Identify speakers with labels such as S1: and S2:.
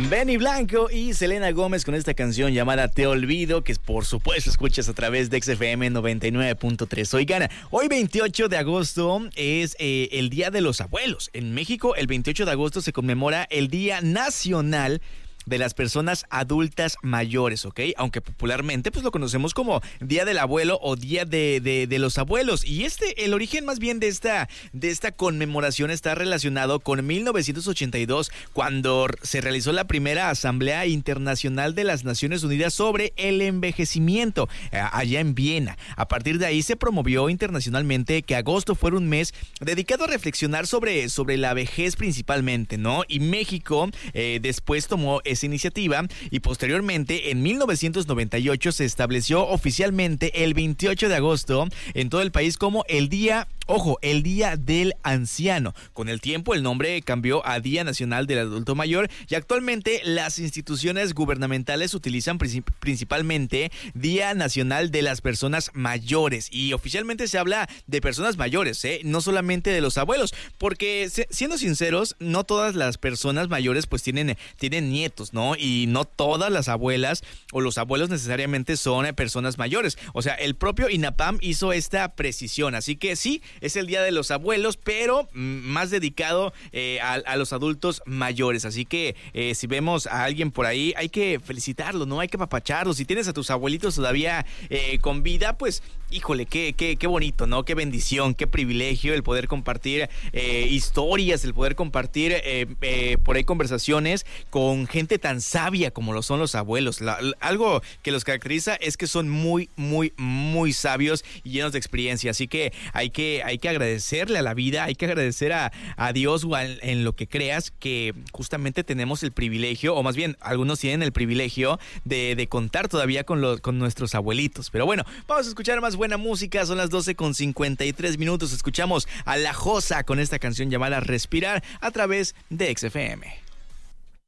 S1: Benny Blanco y Selena Gómez con esta canción llamada Te Olvido, que por supuesto escuchas a través de XFM 99.3. Oigan, hoy 28 de agosto es el Día de los Abuelos. En México, el 28 de agosto se conmemora el Día Nacional de las personas adultas mayores, ¿ok? Aunque popularmente pues lo conocemos como Día del Abuelo o Día de los Abuelos. Y el origen más bien de esta conmemoración está relacionado con 1982, cuando se realizó la primera Asamblea Internacional de las Naciones Unidas sobre el envejecimiento, allá en Viena. A partir de ahí se promovió internacionalmente que agosto fuera un mes dedicado a reflexionar sobre la vejez principalmente, ¿no? Y México después tomó esa iniciativa y posteriormente en 1998 se estableció oficialmente el 28 de agosto en todo el país como el Día del Anciano. Con el tiempo el nombre cambió a Día Nacional del Adulto Mayor y actualmente las instituciones gubernamentales utilizan principalmente Día Nacional de las Personas Mayores, y oficialmente se habla de personas mayores, no solamente de los abuelos, porque siendo sinceros, no todas las personas mayores pues tienen nietos, ¿no? Y no todas las abuelas o los abuelos necesariamente son personas mayores. O sea, el propio INAPAM hizo esta precisión, así que sí, es el Día de los Abuelos, pero más dedicado a los adultos mayores. Así que si vemos a alguien por ahí, hay que felicitarlo, ¿no? Hay que apapacharlo. Si tienes a tus abuelitos todavía con vida, pues híjole, qué bonito, ¿no? Qué bendición, qué privilegio el poder compartir historias, el poder compartir por ahí conversaciones con gente tan sabia como lo son los abuelos. Algo que los caracteriza es que son muy, muy, muy sabios y llenos de experiencia. Así que hay que agradecerle a la vida, hay que agradecer a Dios o en lo que creas, que justamente tenemos el privilegio, o más bien algunos tienen el privilegio de contar todavía con nuestros abuelitos. Pero bueno, vamos a escuchar más buena música. Son las 12:53. Escuchamos a La Josa con esta canción llamada Respirar a través de XFM.